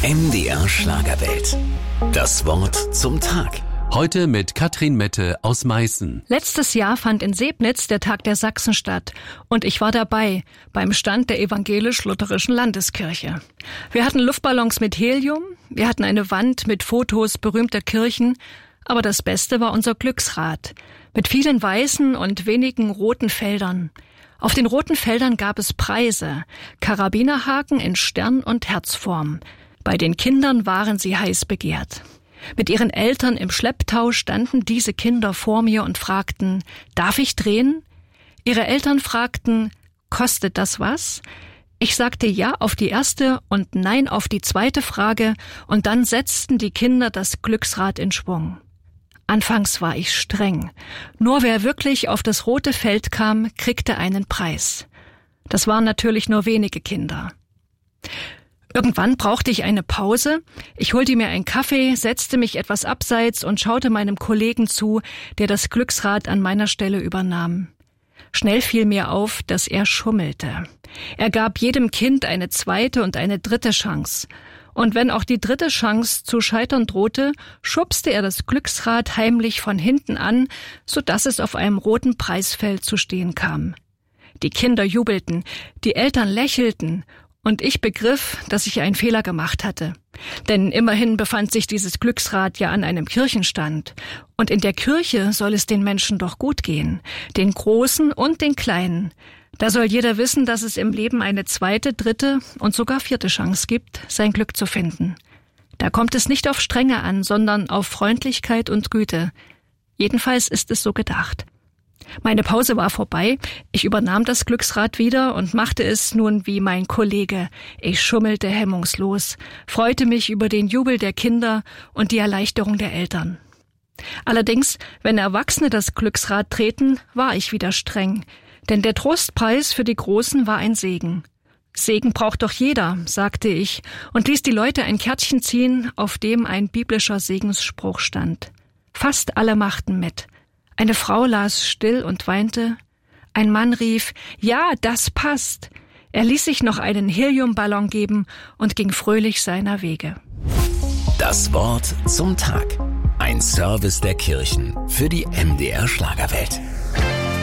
MDR Schlagerwelt. Das Wort zum Tag. Heute mit Katrin Mette aus Meißen. Letztes Jahr fand in Sebnitz der Tag der Sachsen statt und ich war dabei beim Stand der Evangelisch-Lutherischen Landeskirche. Wir hatten Luftballons mit Helium, wir hatten eine Wand mit Fotos berühmter Kirchen, aber das Beste war unser Glücksrad mit vielen weißen und wenigen roten Feldern. Auf den roten Feldern gab es Preise, Karabinerhaken in Stern- und Herzform. Bei den Kindern waren sie heiß begehrt. Mit ihren Eltern im Schlepptau standen diese Kinder vor mir und fragten, darf ich drehen? Ihre Eltern fragten, kostet das was? Ich sagte ja auf die erste und nein auf die zweite Frage und dann setzten die Kinder das Glücksrad in Schwung. Anfangs war ich streng. Nur wer wirklich auf das rote Feld kam, kriegte einen Preis. Das waren natürlich nur wenige Kinder. Irgendwann brauchte ich eine Pause. Ich holte mir einen Kaffee, setzte mich etwas abseits und schaute meinem Kollegen zu, der das Glücksrad an meiner Stelle übernahm. Schnell fiel mir auf, dass er schummelte. Er gab jedem Kind eine zweite und eine dritte Chance. Und wenn auch die dritte Chance zu scheitern drohte, schubste er das Glücksrad heimlich von hinten an, sodass es auf einem roten Preisfeld zu stehen kam. Die Kinder jubelten, die Eltern lächelten, und ich begriff, dass ich einen Fehler gemacht hatte. Denn immerhin befand sich dieses Glücksrad ja an einem Kirchenstand. Und in der Kirche soll es den Menschen doch gut gehen, den Großen und den Kleinen. Da soll jeder wissen, dass es im Leben eine zweite, dritte und sogar vierte Chance gibt, sein Glück zu finden. Da kommt es nicht auf Strenge an, sondern auf Freundlichkeit und Güte. Jedenfalls ist es so gedacht. Meine Pause war vorbei, ich übernahm das Glücksrad wieder und machte es nun wie mein Kollege. Ich schummelte hemmungslos, freute mich über den Jubel der Kinder und die Erleichterung der Eltern. Allerdings, wenn Erwachsene das Glücksrad drehten, war ich wieder streng, denn der Trostpreis für die Großen war ein Segen. Segen braucht doch jeder, sagte ich und ließ die Leute ein Kärtchen ziehen, auf dem ein biblischer Segensspruch stand. Fast alle machten mit. Eine Frau las still und weinte. Ein Mann rief, ja, das passt. Er ließ sich noch einen Heliumballon geben und ging fröhlich seiner Wege. Das Wort zum Tag. Ein Service der Kirchen für die MDR Schlagerwelt.